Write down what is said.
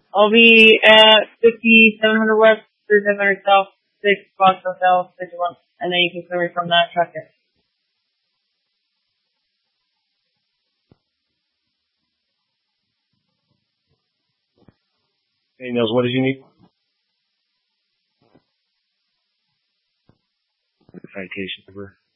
I'll be at 5700 West, 3700 South, 6 Fox Hotel, 61. And then you can clear me from that truck here. Hey, Nils, what did you need? The citation number.